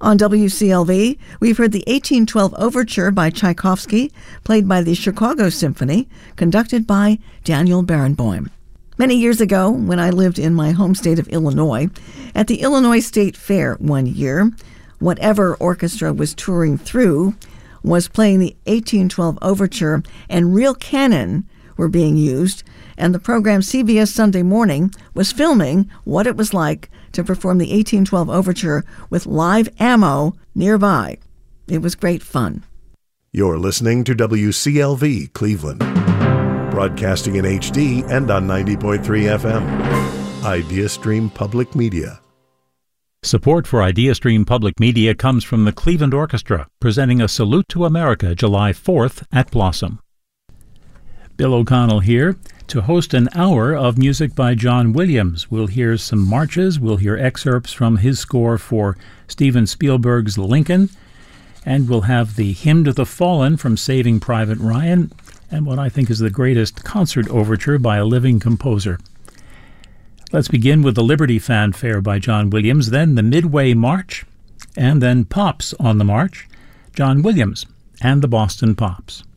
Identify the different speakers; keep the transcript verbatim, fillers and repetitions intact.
Speaker 1: On W C L V, we've heard the eighteen twelve Overture by Tchaikovsky, played by the Chicago Symphony, conducted by Daniel Barenboim. Many years ago, when I lived in my home state of Illinois, at the Illinois State Fair one year, whatever orchestra was touring through was playing the eighteen twelve Overture, and real cannon were being used, and the program C B S Sunday Morning was filming what it was like to perform the eighteen twelve Overture with live ammo nearby. It was great fun.
Speaker 2: You're listening to W C L V Cleveland, broadcasting in H D and on ninety point three F M. IdeaStream Public Media.
Speaker 3: Support for IdeaStream Public Media comes from the Cleveland Orchestra, presenting a Salute to America July fourth at Blossom. Bill O'Connell here to host an hour of music by John Williams. We'll hear some marches, we'll hear excerpts from his score for Steven Spielberg's Lincoln, and we'll have the Hymn to the Fallen from Saving Private Ryan, and what I think is the greatest concert overture by a living composer. Let's begin with the Liberty Fanfare by John Williams, then the Midway March, and then Pops on the March, John Williams and the Boston Pops.